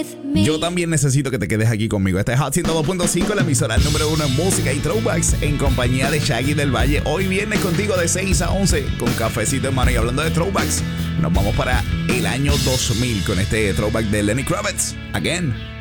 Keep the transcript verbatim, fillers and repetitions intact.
with me. Yo también necesito que te quedes aquí conmigo. Este es Hot ciento dos punto cinco, la emisora número uno en música y throwbacks, en compañía de Shaggy del Valle. Hoy viernes contigo de seis a once con cafecito en mano. Y hablando de throwbacks, nos vamos para el año dos mil con este throwback de Lenny Kravitz, Again.